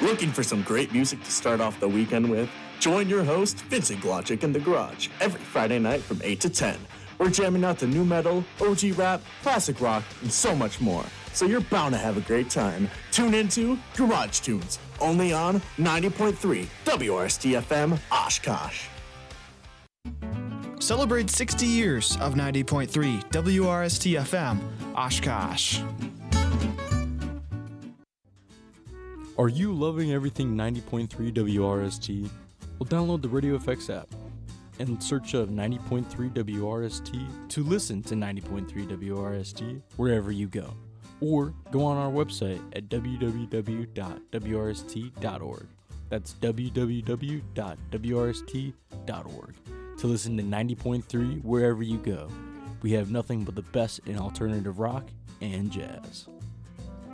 Looking for some great music to start off the weekend with? Join your host, Vincent Glodzik, in the garage every Friday night from 8 to 10. We're jamming out the new metal, OG rap, classic rock, and so much more. So you're bound to have a great time. Tune into Garage Tunes, only on 90.3 WRST FM Oshkosh. Celebrate 60 years of 90.3 WRST FM Oshkosh. Are you loving everything 90.3 WRST? Well, download the Radio FX app and search of 90.3 WRST to listen to 90.3 WRST wherever you go. Or go on our website at www.wrst.org. That's www.wrst.org to listen to 90.3 wherever you go. We have nothing but the best in alternative rock and jazz.